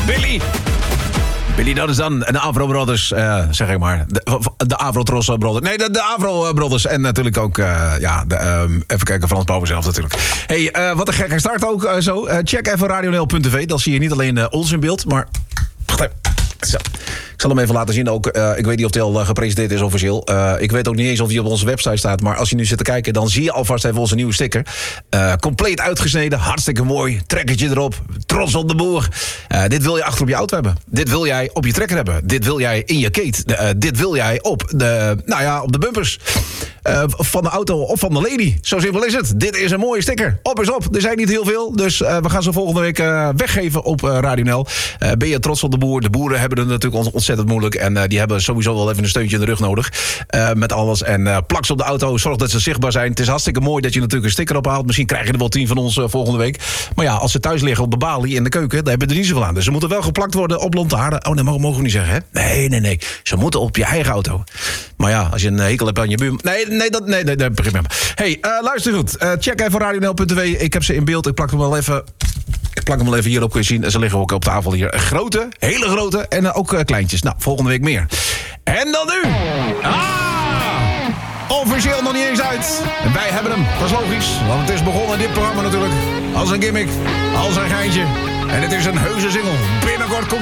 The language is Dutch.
Billy, dat is dan de Avro Brothers, zeg ik maar. De Avro-Tros Brothers. Nee, de Avro Brothers. En natuurlijk ook, even kijken, Frans Bouwer zelf natuurlijk. Hey, wat een gekke start ook zo. Check even radionl.tv. Dan zie je niet alleen ons in beeld, maar... Zo. Ik zal hem even laten zien ook. Ik weet niet of hij al gepresenteerd is officieel. Ik weet ook niet eens of hij op onze website staat. Maar als je nu zit te kijken, dan zie je alvast even onze nieuwe sticker. Compleet uitgesneden, hartstikke mooi. Trekkertje erop, trots op de boer. Dit wil je achter op je auto hebben. Dit wil jij op je trekker hebben. Dit wil jij in je keet. Dit wil jij op de bumpers. Van de auto of van de lady. Zo simpel is het. Dit is een mooie sticker. Op is op. Er zijn niet heel veel. Dus we gaan ze volgende week weggeven op Radio NL. Ben je trots op de boer? De boeren hebben het natuurlijk ontzettend moeilijk. En die hebben sowieso wel even een steuntje in de rug nodig. Met alles. En plak ze op de auto. Zorg dat ze zichtbaar zijn. Het is hartstikke mooi dat je natuurlijk een sticker ophaalt. Misschien krijg je er wel 10 van ons volgende week. Maar ja, als ze thuis liggen op de balie in de keuken, dan hebben we er niet zoveel aan. Dus ze moeten wel geplakt worden op lantaarnen. Oh, dat mogen we niet zeggen, hè? Nee. Ze moeten op je eigen auto. Maar ja, als je een hekel hebt aan je buurman... Nee, dat begrijp ik me. Hey, luister goed. Check even radionl.tv. Ik heb ze in beeld. Ik plak hem wel even hierop, kun je zien. Ze liggen ook op tafel hier. Grote, hele grote en ook kleintjes. Nou, volgende week meer. En dan nu. Officieel nog niet eens uit. En wij hebben hem. Dat is logisch. Want het is begonnen in dit programma natuurlijk. Als een gimmick. Als een geintje. En het is een heuse single. Binnenkort komt